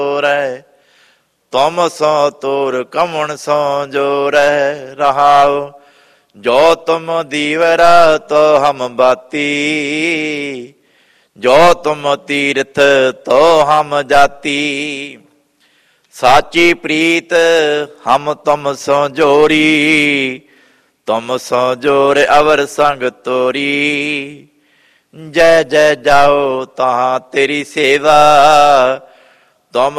ਰਹਿ। ਤੁਮ ਸੋ ਤੋਰ ਕਮਣ ਸੋ ਜੋ ਰਹਿ ਰਹਾਉ। ਜੋ ਤੁਮ ਦੀਵਰਾ ਤੋ ਹਮ ਬਾਤੀ। ਜੋ ਤੁਮ ਤੀਰਥ ਤੋ ਹਮ ਜਾਤੀ। ਸਾਚੀ ਪ੍ਰੀਤ ਹਮ ਤੁਮ ਸੋ ਜੋਰੀ। ਤੁਮ ਸੋ ਜੋਰ ਅਵਰ ਸੰਗ ਤੋਰੀ। ਜੈ ਜੈ ਜਾਓ ਤਹਾਂ ਤੇਰੀ ਸੇਵਾ। ਤੁਮ